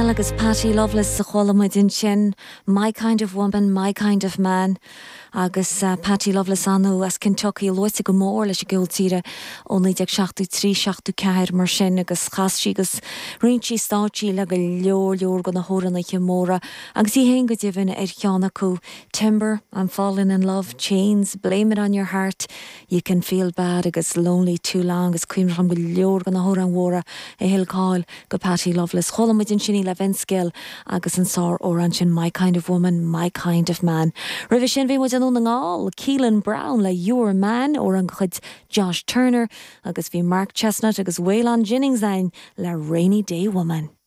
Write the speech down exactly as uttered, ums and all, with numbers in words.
agus Patty Loveless sa cholamid in sin, My Kind of Woman, My Kind of Man. Agus uh, Patty Loveless anú as Kentucky loite go mór leis gúil tíre ónlaí ag seachtú trí seachtú ceir mar sin agus chasí agus rintí státí le go leor leor go na hóranna che móra agus í hén go dtíhanna ar cheanna cú Timber, I'm falling in love, Chains, Blame It on Your Heart, You Can Feel Bad agus Lonely Too Long agus cuimre go leor go na hóran mhóra i hilcáil go Patty Loveless cholamid in sinní le vinskill agus an sár óran sin My Kind of Woman, My Kind of Man. Rih sin bhí muid an ngáil Keelan Brown le Your Man ó an chud Josh Turner agus bhí Mark Chestnut agus Waylon Jennings ein le Rainy Day Woman.